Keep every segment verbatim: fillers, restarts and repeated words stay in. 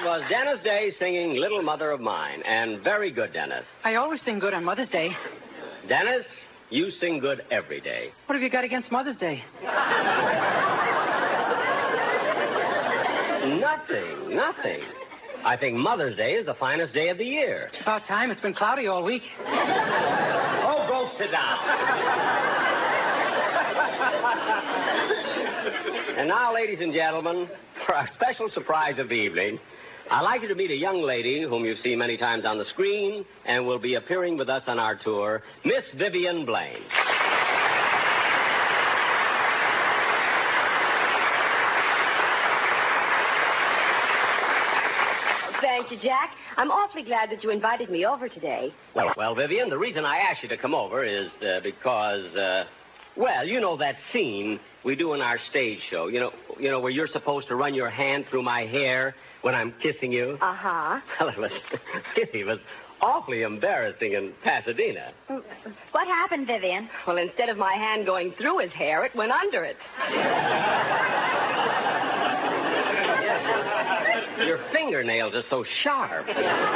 That was Dennis Day singing Little Mother of Mine. And very good, Dennis. I always sing good on Mother's Day. Dennis, you sing good every day. What have you got against Mother's Day? Nothing, nothing. I think Mother's Day is the finest day of the year. It's about time. It's been cloudy all week. Oh, go sit down. And now, ladies and gentlemen, for our special surprise of the evening, I'd like you to meet a young lady whom you've seen many times on the screen and will be appearing with us on our tour, Miss Vivian Blaine. Thank you, Jack. I'm awfully glad that you invited me over today. Well, well, Vivian, the reason I asked you to come over is uh, because, uh, well, you know that scene we do in our stage show, you know, you know, where you're supposed to run your hand through my hair when I'm kissing you? Uh-huh. Well, it was, it was awfully embarrassing in Pasadena. What happened, Vivian? Well, instead of my hand going through his hair, it went under it. Your fingernails are so sharp.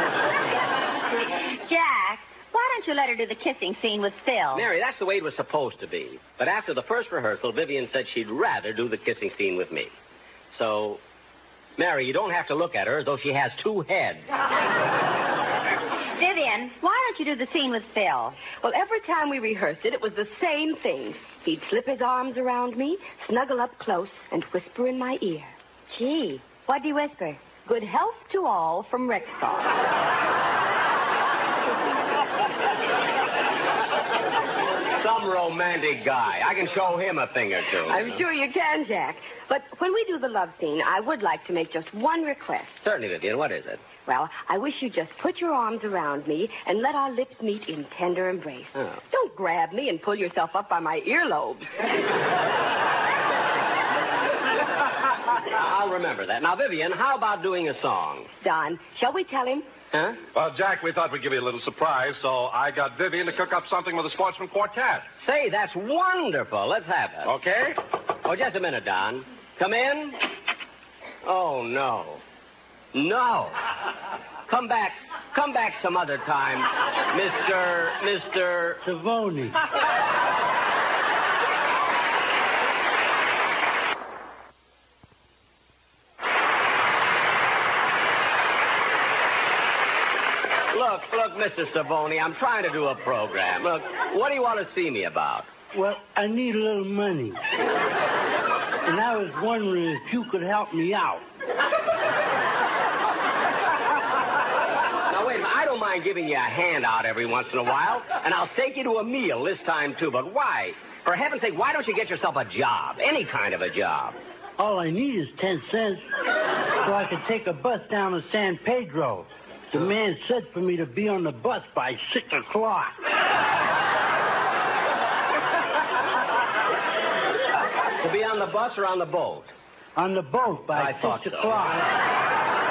Jack, why don't you let her do the kissing scene with Phil? Mary, that's the way it was supposed to be. But after the first rehearsal, Vivian said she'd rather do the kissing scene with me. So, Mary, you don't have to look at her as though she has two heads. Vivian, why don't you do the scene with Phil? Well, every time we rehearsed it, it was the same thing. He'd slip his arms around me, snuggle up close, and whisper in my ear. Gee, what'd he whisper? Good health to all from Rexall. Some romantic guy. I can show him a thing or two. I'm sure you can, Jack. But when we do the love scene, I would like to make just one request. Certainly, Vivian. What is it? Well, I wish you'd just put your arms around me and let our lips meet in tender embrace. Oh. Don't grab me and pull yourself up by my earlobes. I'll remember that. Now, Vivian, how about doing a song? Don, shall we tell him? Huh? Well, Jack, we thought we'd give you a little surprise, so I got Vivian to cook up something with the Sportsman Quartet. Say, that's wonderful. Let's have it. Okay? Oh, just a minute, Don. Come in. Oh, no. No. Come back. Come back some other time, Mister Mister Savoni. Look, look, Mister Savoni, I'm trying to do a program. Look, what do you want to see me about? Well, I need a little money. And I was wondering if you could help me out. Now, wait a minute. I don't mind giving you a handout every once in a while, and I'll take you to a meal this time, too. But why? For heaven's sake, why don't you get yourself a job? Any kind of a job. All I need is ten cents so I can take a bus down to San Pedro. The man said for me to be on the bus by six o'clock. To be on the bus or on the boat? On the boat by I six thought so. o'clock.